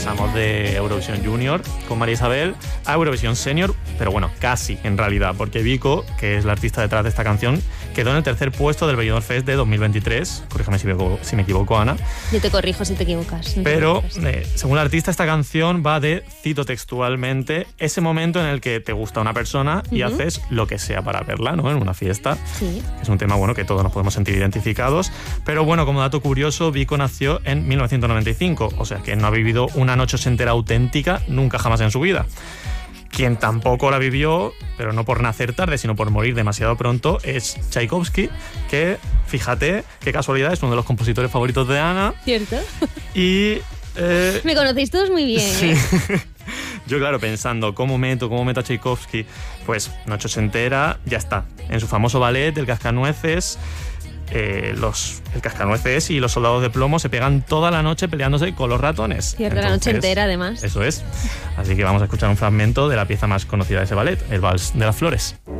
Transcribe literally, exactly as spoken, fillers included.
pasamos de Eurovisión Junior con María Isabel a Eurovisión Senior, pero bueno, casi en realidad, porque Vico, que es la artista detrás de esta canción, quedó en el tercer puesto del Benidorm Fest de dos mil veintitrés. Corríjame si me, si me equivoco, Ana. Yo te corrijo si te equivocas. No pero, te equivocas. eh, según la artista, esta canción va de, cito textualmente, ese momento en el que te gusta una persona y Uh-huh. haces lo que sea para verla, ¿no? En una fiesta. Sí. Es un tema, bueno, que todos nos podemos sentir identificados. Pero bueno, como dato curioso, Vico nació en mil novecientos noventa y cinco, o sea que no ha vivido una noche ochentera auténtica nunca jamás en su vida. Quien tampoco la vivió, pero no por nacer tarde, sino por morir demasiado pronto, es Tchaikovsky, que, fíjate, qué casualidad, es uno de los compositores favoritos de Ana. ¿Cierto? Y... Eh, Me conocéis todos muy bien, sí. ¿eh? Yo, claro, pensando, ¿cómo meto, cómo meto a Tchaikovsky? Pues noche ochentera, ya está. En su famoso ballet, El Cascanueces, eh, los, el Cascanueces y los Soldados de Plomo se pegan toda la noche peleándose con los ratones. Cierto, la noche entera, además. Eso es. Así que vamos a escuchar un fragmento de la pieza más conocida de ese ballet, el Vals de las Flores.